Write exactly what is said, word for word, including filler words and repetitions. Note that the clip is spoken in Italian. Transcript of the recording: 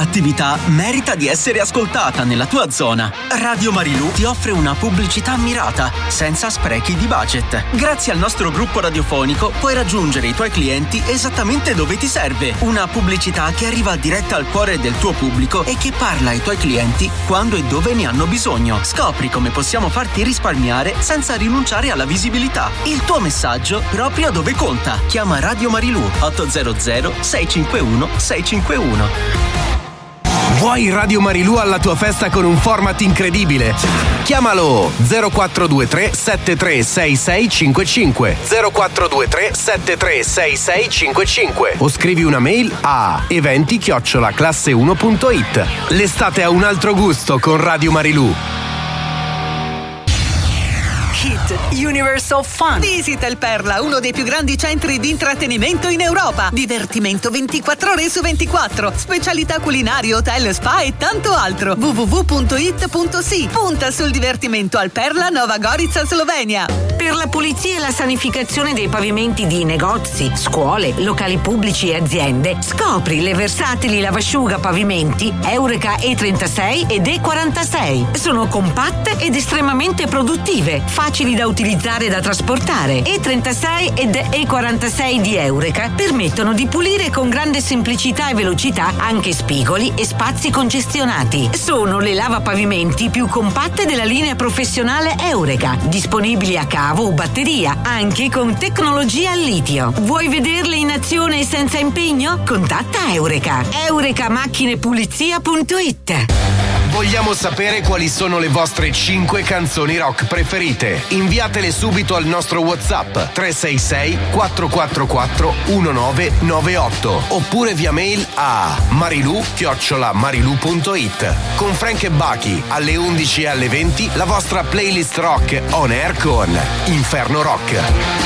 attività merita di essere ascoltata nella tua zona. Radio Marilù ti offre una pubblicità mirata, senza sprechi di budget. Grazie al nostro gruppo radiofonico puoi raggiungere i tuoi clienti esattamente dove ti serve. Una pubblicità che arriva diretta al cuore del tuo pubblico e che parla ai tuoi clienti quando e dove ne hanno bisogno. Scopri come possiamo farti risparmiare senza rinunciare alla visibilità. Il tuo messaggio proprio dove conta. Chiama Radio Marilù otto zero zero sei cinque uno sei cinque uno. Vuoi Radio Marilù alla tua festa con un format incredibile? Chiamalo zero quattro due tre sette tre sei sei cinque cinque zero quattro due tre sette tre sei sei cinque cinque o scrivi una mail a eventi chiocciola classe uno punto it. L'estate ha un altro gusto con Radio Marilù. Hit Universe of Fun. Visita il Perla, uno dei più grandi centri di intrattenimento in Europa. Divertimento ventiquattro ore su ventiquattro. Specialità culinarie, hotel, spa e tanto altro. w w w punto it punto si. Punta sul divertimento al Perla, Nova Gorica, Slovenia. Per la pulizia e la sanificazione dei pavimenti di negozi, scuole, locali pubblici e aziende, scopri le versatili lavasciuga pavimenti Eureka E trentasei ed E quarantasei. Sono compatte ed estremamente produttive, facili da utilizzare e da trasportare. E trentasei ed E quarantasei di Eureka permettono di pulire con grande semplicità e velocità anche spigoli e spazi congestionati. Sono le lavapavimenti più compatte della linea professionale Eureka, disponibili a cavo o batteria, anche con tecnologia al litio. Vuoi vederle in azione e senza impegno? Contatta Eureka. eureka macchine pulizia punto it. Vogliamo sapere quali sono le vostre cinque canzoni rock preferite. Inviatele subito al nostro WhatsApp tre sei sei quattro quattro quattro uno nove nove otto oppure via mail a marilu chiocciola marilu punto it. Con Frank e Bucky alle undici e alle venti la vostra playlist rock on air con Inferno Rock.